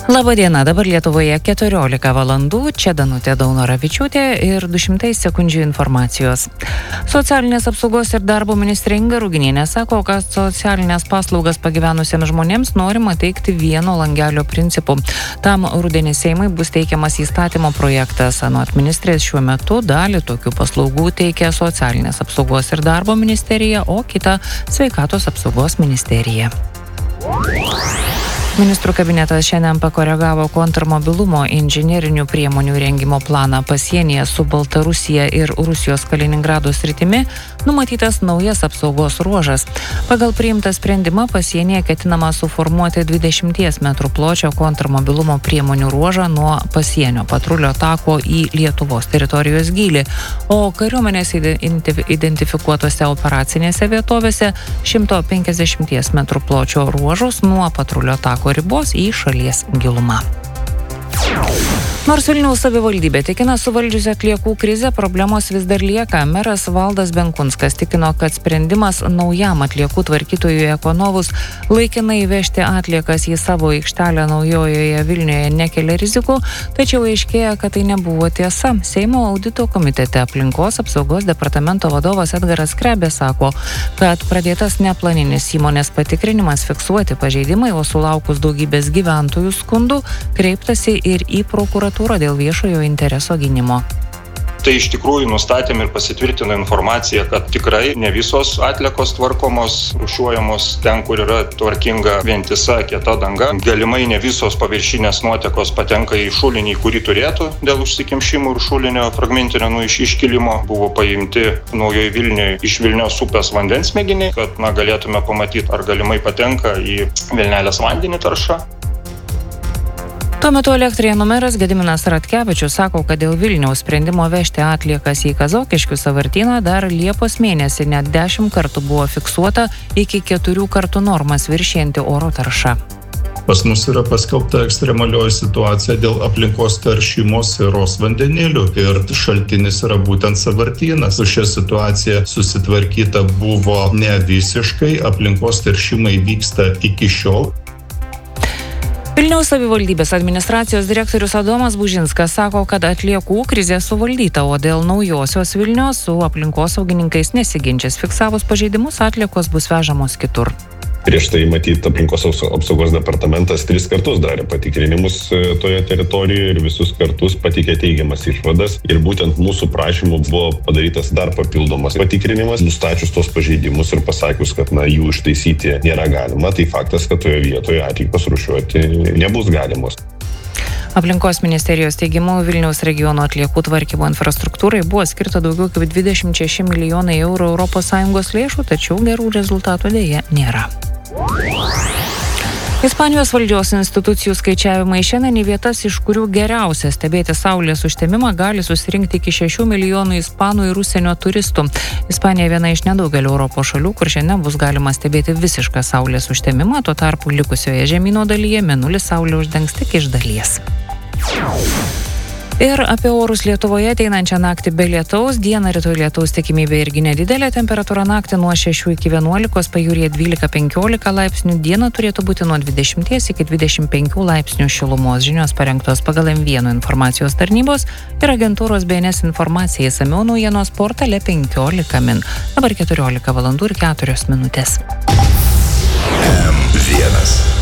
Labadiena, dabar Lietuvoje 14 valandų, čia Danutė Daunoravičiūtė ir 200 sekundžių informacijos. Socialinės apsaugos ir darbo ministrė Inga Ruginienė sako, kad socialinės paslaugas pagyvenusiems žmonėms norima teikti vieno langelio principu. Tam rudenį Seimui bus teikiamas įstatymo projektas. Anot ministrės šiuo metu dalį tokių paslaugų teikia socialinės apsaugos ir darbo ministerija, o kitą sveikatos apsaugos ministerija. Ministrų kabinetas šiandien pakoregavo kontrmobilumo inžinerinių priemonių rengimo planą pasienyje su Baltarusija ir Rusijos Kaliningrado sritimi, numatytas naujas apsaugos ruožas. Pagal priimtą sprendimą pasienyje ketinama suformuoti 20 metrų pločio kontrmobilumo priemonių ruožą nuo pasienio patrulio tako į Lietuvos teritorijos gylį, o kariuomenės identifikuotose operacinėse vietovėse 150 metrų pločio ruožus nuo patrulio tako ribos į šalies gilumą. Nors Vilniaus savivaldybė tikina suvaldžiusi atliekų krizę, problemos vis dar lieka. Meras Valdas Benkunskas tikino, kad sprendimas naujam atliekų tvarkytojui Ekonovus laikinai vežti atliekas į savo aikštelę Naujojoje Vilnioje nekelia rizikų, tačiau aiškėja, kad tai nebuvo tiesa. Seimo audito komitete aplinkos apsaugos departamento vadovas Edgaras Skrebė sako, kad pradėtas neplaninis įmonės patikrinimas fiksuoti pažeidimai, o sulaukus daugybės gyventojų skundų kreiptasi ir į prokuratūrą dėl viešojo intereso gynimo. Tai iš tikrųjų nustatėm ir pasitvirtino informacija, kad tikrai ne visos atliekos tvarkomos, rūšiuojamos ten, kur yra tvarkinga vientisa kieta danga. Galimai ne visos paviršinės nuotekos patenka į šulinį, kurį turėtų dėl užsikimšimų ir šulinio fragmentinio iškilimo. Buvo paimti Naujoje Vilnioje iš Vilnios upės vandens mėginiai, kad galėtume pamatyti, ar galimai patenka į Vilnelės vandenį tarša. Tuo metu Elektrėnų meras Gediminas Ratkevičius sako, kad dėl Vilniaus sprendimo vežti atliekas į Kazokiškių sąvartyną dar Liepos mėnesį net 10 kartų buvo fiksuota iki 4 kartų normas viršijanti oro tarša. Pas mus yra paskelbta ekstremalioji situacija dėl aplinkos teršimo sieros vandenilių ir šaltinis yra būtent sąvartynas. Su šia situacija susitvarkyta buvo ne visiškai, aplinkos teršimai vyksta iki šiol. Vilniaus savivaldybės administracijos direktorius Adomas Bužinskas sako, kad atliekų krizė suvaldyta, o dėl naujosios Vilnios su aplinkosaugininkais nesiginčys. Fiksavus pažeidimus, atliekos bus vežamos kitur. Prieš tai matyti aplinkos apsaugos departamentas 3 kartus darė patikrinimus toje teritorijoje ir visus kartus pateikė teigiamas išvadas. Ir būtent mūsų prašymu buvo padarytas dar papildomas patikrinimas, nustačius tos pažeidimus ir pasakius, kad jų ištaisyti nėra galima. Tai faktas, kad toje vietoje atliekos rūšiuoti nebus galimos. Aplinkos ministerijos teigimu, Vilniaus regiono atliekų tvarkymo infrastruktūrai buvo skirta daugiau kaip 26 milijonai eurų ES lėšų, tačiau gerų rezultatų dėja nėra. Ispanijos valdžios institucijų skaičiavimai šiandien į vietas, iš kurių geriausia stebėti saulės užtemimą, gali susirinkti iki 6 milijonų ispanų ir užsienio turistų. Ispanija viena iš nedaugelio Europos šalių, kur šiandien bus galima stebėti visišką saulės užtemimą, tuo tarpu likusioje žemyno dalyje mėnulis saulė uždengs tik iš dalies. Ir apie orus Lietuvoje ateinančią naktį be lietaus, dieną rytoj lietaus tikimybė irgi nedidelė, temperatūra naktį nuo 6 iki 11, pajūryje 12-15 laipsnių, dieną turėtų būti nuo 20 iki 25 laipsnių šilumos. Žinios parengtos pagal M1 informacijos tarnybos ir agentūros BNS informacija, išsamiau naujienos portale 15 min. Dabar 14 valandų ir 4 minutės. M1